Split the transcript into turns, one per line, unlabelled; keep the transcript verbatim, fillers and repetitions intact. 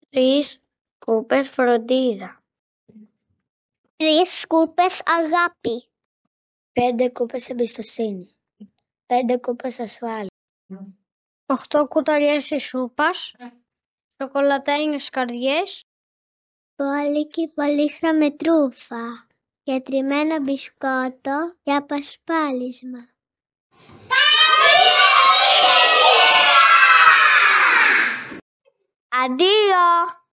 Τρεις σκούπες φροντίδα.
Τρεις σκούπες αγάπη.
Πέντε κούπες εμπιστοσύνη. Πέντε κούπες ασφάλεια. Οχτώ κουταλιές σούπας. Σοκολατένιες καρδιές.
Μπόλικη πολύχρωμη τρούφα. Και τριμμένο μπισκότο για πασπάλισμα. Αντίο!